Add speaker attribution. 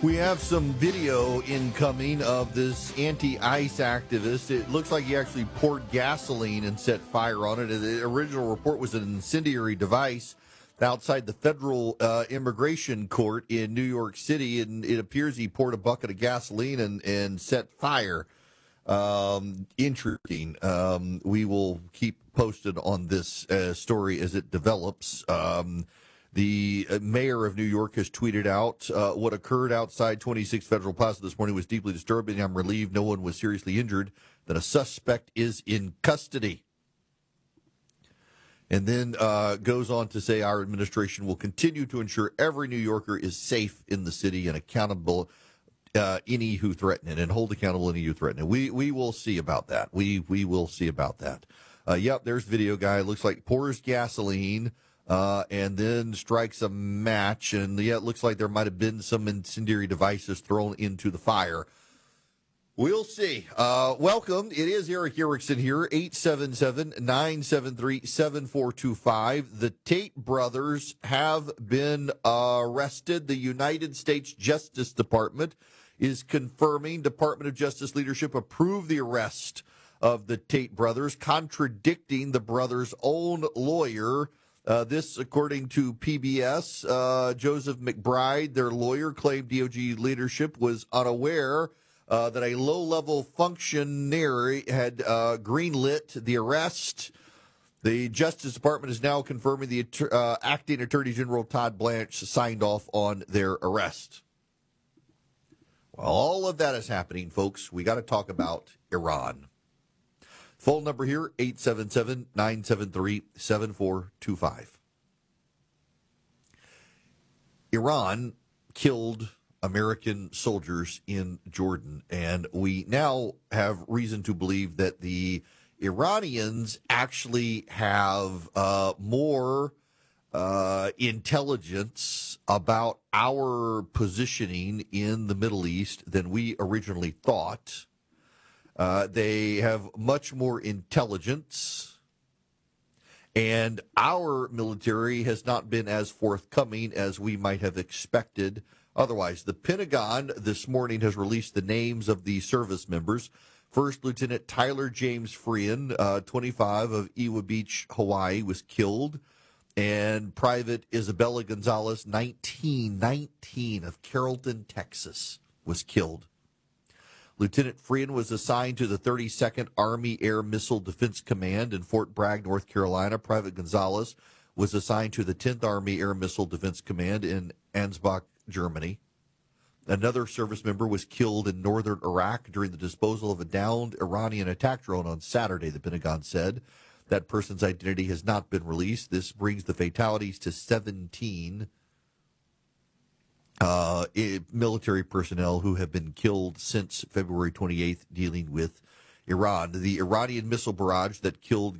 Speaker 1: We have some video incoming of this anti-ICE activist. It looks like he actually poured gasoline and set fire on it. The original report was an incendiary device outside the federal immigration court in New York City, and it appears he poured a bucket of gasoline and set fire. Interesting. We will keep posted on this story as it develops. The mayor of New York has tweeted out what occurred outside 26 Federal Plaza this morning was deeply disturbing. I'm relieved no one was seriously injured, that a suspect is in custody. And then goes on to say our administration will continue to ensure every New Yorker is safe in the city and accountable any who threaten it, and hold accountable any who threaten it. We will see about that. We will see about that. Yep, there's video guy. Looks like pours gasoline. And then strikes a match, and it looks like there might have been some incendiary devices thrown into the fire. We'll see. Welcome. It is Erick Erickson here, 877-973-7425. The Tate brothers have been arrested. The United States Justice Department is confirming Department of Justice leadership approved the arrest of the Tate brothers, contradicting the brothers' own lawyer. This, according to PBS, Joseph McBride, their lawyer, claimed DOJ leadership was unaware that a low-level functionary had greenlit the arrest. The Justice Department is now confirming the acting Attorney General Todd Blanche signed off on their arrest. While all of that is happening, folks, we got to talk about Iran. Phone number here, 877-973-7425. Iran killed American soldiers in Jordan, and we now have reason to believe that the Iranians actually have more intelligence about our positioning in the Middle East than we originally thought. They have much more intelligence, and our military has not been as forthcoming as we might have expected otherwise. The Pentagon this morning has released the names of the service members. First Lieutenant Tyler James Frean, 25, of Iwa Beach, Hawaii, was killed, and Private Isabella Gonzalez, 19 of Carrollton, Texas, was killed. Lieutenant Frean was assigned to the 32nd Army Air Missile Defense Command in Fort Bragg, North Carolina. Private Gonzalez was assigned to the 10th Army Air Missile Defense Command in Ansbach, Germany. Another service member was killed in northern Iraq during the disposal of a downed Iranian attack drone on Saturday, the Pentagon said. That person's identity has not been released. This brings the fatalities to 17 military personnel who have been killed since February 28th dealing with Iran. The Iranian missile barrage that killed